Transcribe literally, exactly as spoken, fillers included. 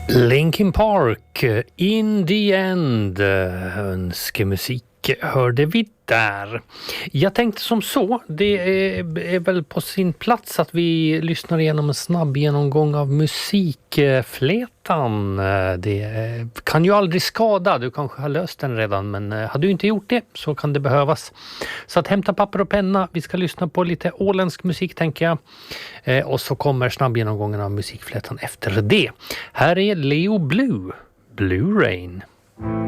Linkin Park, In the End, önskemusik hörde vi där. Jag tänkte som så, det är, är väl på sin plats att vi lyssnar igenom en snabb genomgång av musikflätan. Det kan ju aldrig skada, du kanske har löst den redan, men har du inte gjort det så kan det behövas. Så att hämta papper och penna, vi ska lyssna på lite åländsk musik tänker jag. Och så kommer snabb genomgången av musikflätan efter det. Här är Leo Blue, Blue Rain.